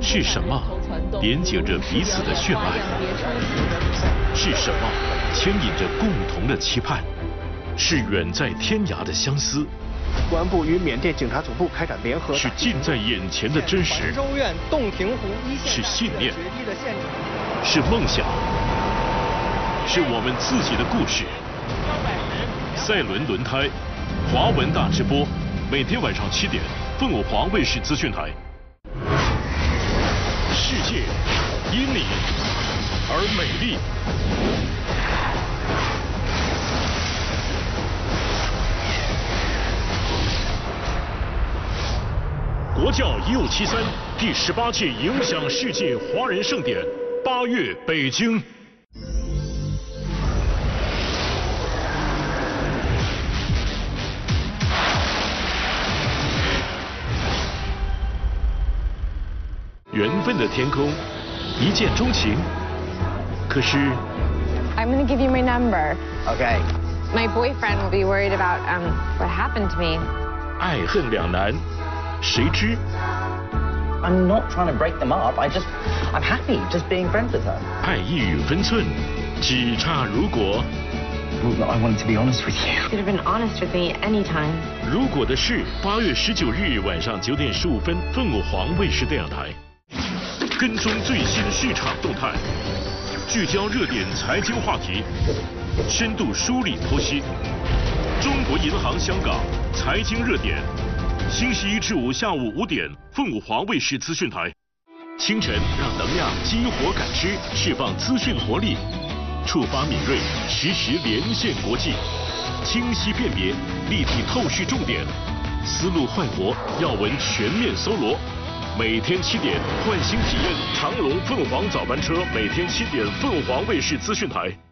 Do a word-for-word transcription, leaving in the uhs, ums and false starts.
是什么连接着彼此的血脉？是什么牵引着共同的期盼？是远在天涯的相思。 公安部与缅甸警察总部开展联合。 是近在眼前的真实。 州院洞庭湖一线。 是信念。是梦想。是我们自己的故事。赛伦轮胎，华文大直播，每天晚上七点，凤舞华卫视资讯台。世界因你而美丽。国教一五七三第十八届影响世界华人盛典，八月北京。缘分的天空，一见钟情。可是 I'm gonna give you my number. Okay. My boyfriend will be worried about um what happened to me. 爱恨两难，谁知 I'm not trying to break them up. I just, I'm happy just being friends with her. 爱一语分寸，只差如果。 Well, I wanted to be honest with you. You could have been honest with me anytime. 如果的事，八月十九日晚上九点十五分，凤舞华卫视电视台。跟踪最新市场动态，聚焦热点财经话题，深度梳理剖析。中国银行香港财经热点，星期一至五下午五点，凤舞华卫视资讯台。清晨让能量激活感知，释放资讯活力，触发敏锐，实时连线国际，清晰辨别，立体透视重点，思路焕活，要闻全面搜罗。 每天七点，唤醒体验长隆凤凰早班车。每天七点，凤凰卫视资讯台。